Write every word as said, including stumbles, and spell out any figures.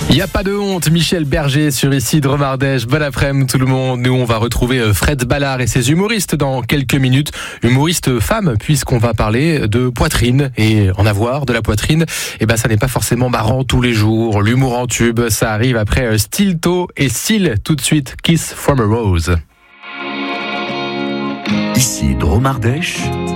Il n'y a pas de honte, Michel Berger sur Ici de Romardèche. Bon après-midi tout le monde. Nous, on va retrouver Fred Ballard et ses humoristes dans quelques minutes. Humoristes femmes, puisqu'on va parler de poitrine. Et en avoir de la poitrine, eh ben, ça n'est pas forcément marrant tous les jours. L'humour en tube, ça arrive après Stilto et Seal. Tout de suite, Kiss from a Rose. Ici de Romardèche,